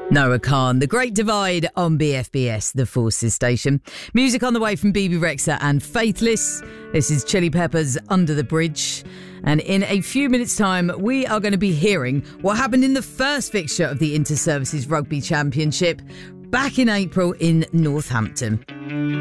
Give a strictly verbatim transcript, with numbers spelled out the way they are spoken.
Noah Khan, The Great Divide on B F B S, the Forces station. Music on the way from B B Rexha and Faithless. This is Chili Peppers' Under the Bridge. And in a few minutes' time, we are going to be hearing what happened in the first fixture of the Inter-Services Rugby Championship back in April in Northampton.